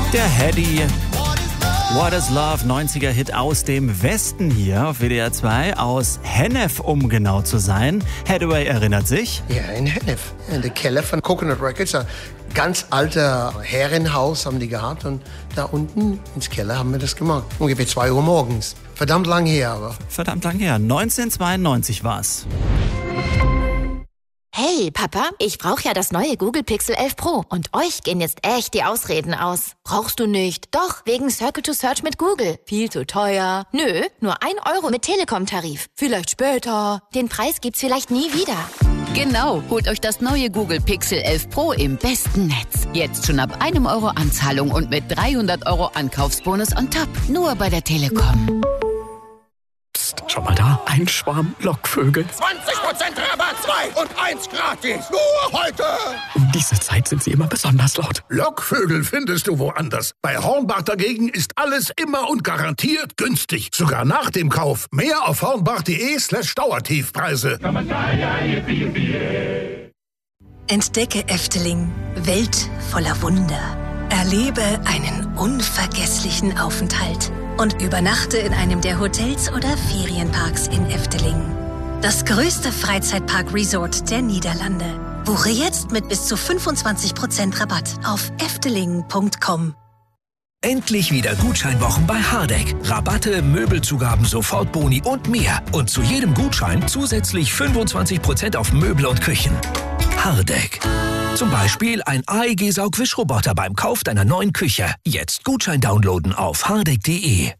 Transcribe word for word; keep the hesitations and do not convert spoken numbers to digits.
Der Hedy. What is Love, neunziger Hit aus dem Westen hier auf W D R zwei, aus Hennef, um genau zu sein. Hathaway erinnert sich. Ja, in Hennef, in der Keller von Coconut Records. Ein ganz alter Herrenhaus haben die gehabt und da unten ins Keller haben wir das gemacht. Ungefähr zwei Uhr morgens. Verdammt lang her, aber. Verdammt lang her, neunzehnhundertzweiundneunzig war's. Hey, Papa, ich brauche ja das neue Google Pixel elf Pro. Und euch gehen jetzt echt die Ausreden aus. Brauchst du nicht? Doch, wegen Circle to Search mit Google. Viel zu teuer. Nö, nur ein Euro mit Telekom-Tarif. Vielleicht später. Den Preis gibt's vielleicht nie wieder. Genau, holt euch das neue Google Pixel elf Pro im besten Netz. Jetzt schon ab einem Euro Anzahlung und mit dreihundert Euro Ankaufsbonus on top. Nur bei der Telekom. Psst, schau mal da, ein Schwarm Lockvögel. zwanzig Prozent Rabatt, zwei und eins gratis. Nur heute. Um diese Zeit sind sie immer besonders laut. Lockvögel findest du woanders. Bei Hornbach dagegen ist alles immer und garantiert günstig. Sogar nach dem Kauf. Mehr auf hornbach.de slash Dauertiefpreise. Entdecke Efteling, Welt voller Wunder. Erlebe einen unvergesslichen Aufenthalt und übernachte in einem der Hotels oder Ferienparks in Efteling. Das größte Freizeitpark-Resort der Niederlande. Buche jetzt mit bis zu fünfundzwanzig Prozent Rabatt auf efteling punkt com. Endlich wieder Gutscheinwochen bei Hardegg. Rabatte, Möbelzugaben, Sofortboni und mehr. Und zu jedem Gutschein zusätzlich fünfundzwanzig Prozent auf Möbel und Küchen. Hardegg. Zum Beispiel ein A E G-Saugwischroboter beim Kauf deiner neuen Küche. Jetzt Gutschein downloaden auf hardegg punkt de.